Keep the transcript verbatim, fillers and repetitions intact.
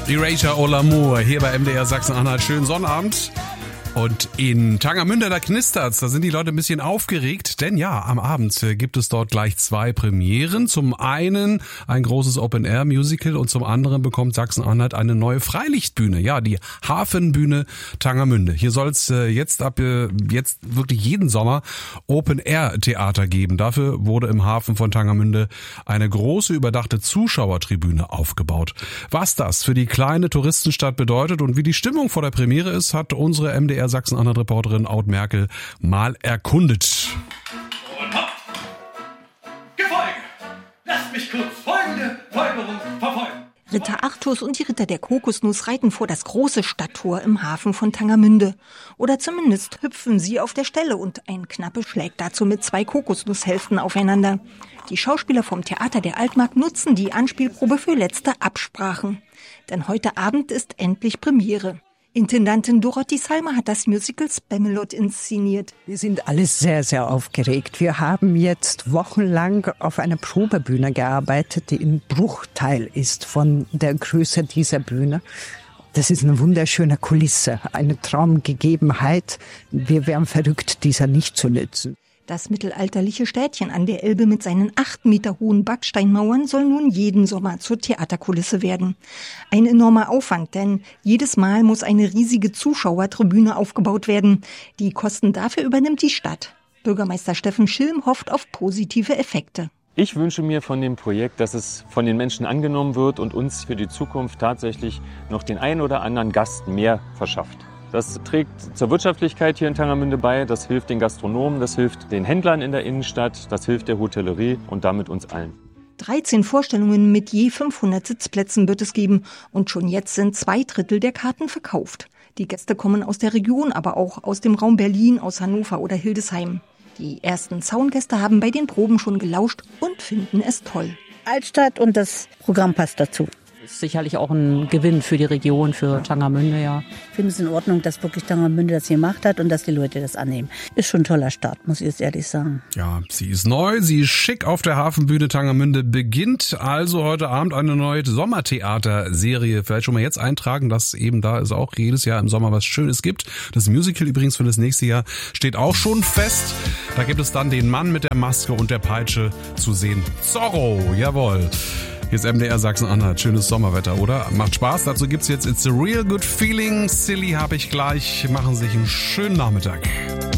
Erasure All Amour hier bei M D R Sachsen-Anhalt. Schönen Sonnabend. Und in Tangermünde, da knistert's, da sind die Leute ein bisschen aufgeregt, denn ja, am Abend gibt es dort gleich zwei Premieren. Zum einen ein großes Open-Air-Musical und zum anderen bekommt Sachsen-Anhalt eine neue Freilichtbühne, ja, die Hafenbühne Tangermünde. Hier soll's jetzt ab jetzt wirklich jeden Sommer Open-Air-Theater geben. Dafür wurde im Hafen von Tangermünde eine große überdachte Zuschauertribüne aufgebaut. Was das für die kleine Touristenstadt bedeutet und wie die Stimmung vor der Premiere ist, hat unsere M D R Sachsen-Anhalt-Reporterin Aud Merkel mal erkundet. Und hopp! Gefolge! Lasst mich kurz folgende Folgerung verfolgen. Ritter Artus und die Ritter der Kokosnuss reiten vor das große Stadttor im Hafen von Tangermünde. Oder zumindest hüpfen sie auf der Stelle und ein Knappe schlägt dazu mit zwei Kokosnusshälften aufeinander. Die Schauspieler vom Theater der Altmark nutzen die Anspielprobe für letzte Absprachen. Denn heute Abend ist endlich Premiere. Intendantin Dorothee Salmer hat das Musical Spamalot inszeniert. Wir sind alle sehr, sehr aufgeregt. Wir haben jetzt wochenlang auf einer Probebühne gearbeitet, die ein Bruchteil ist von der Größe dieser Bühne. Das ist eine wunderschöne Kulisse, eine Traumgegebenheit. Wir wären verrückt, dieser nicht zu nützen. Das mittelalterliche Städtchen an der Elbe mit seinen acht Meter hohen Backsteinmauern soll nun jeden Sommer zur Theaterkulisse werden. Ein enormer Aufwand, denn jedes Mal muss eine riesige Zuschauertribüne aufgebaut werden. Die Kosten dafür übernimmt die Stadt. Bürgermeister Steffen Schilm hofft auf positive Effekte. Ich wünsche mir von dem Projekt, dass es von den Menschen angenommen wird und uns für die Zukunft tatsächlich noch den einen oder anderen Gast mehr verschafft. Das trägt zur Wirtschaftlichkeit hier in Tangermünde bei, das hilft den Gastronomen, das hilft den Händlern in der Innenstadt, das hilft der Hotellerie und damit uns allen. dreizehn Vorstellungen mit je fünfhundert Sitzplätzen wird es geben und schon jetzt sind zwei Drittel der Karten verkauft. Die Gäste kommen aus der Region, aber auch aus dem Raum Berlin, aus Hannover oder Hildesheim. Die ersten Zaungäste haben bei den Proben schon gelauscht und finden es toll. Altstadt und das Programm passt dazu. Ist sicherlich auch ein Gewinn für die Region, für Tangermünde, ja. Ich finde es in Ordnung, dass wirklich Tangermünde das gemacht hat und dass die Leute das annehmen. Ist schon ein toller Start, muss ich jetzt ehrlich sagen. Ja, sie ist neu, sie ist schick. Auf der Hafenbühne Tangermünde beginnt also heute Abend eine neue Sommertheaterserie. Vielleicht schon mal jetzt eintragen, dass eben da es auch jedes Jahr im Sommer was Schönes gibt. Das Musical übrigens für das nächste Jahr steht auch schon fest. Da gibt es dann den Mann mit der Maske und der Peitsche zu sehen. Zorro, jawohl. Hier ist M D R Sachsen-Anhalt. Schönes Sommerwetter, oder? Macht Spaß. Dazu gibt's jetzt It's a Real Good Feeling. Silly habe ich gleich. Machen Sie sich einen schönen Nachmittag.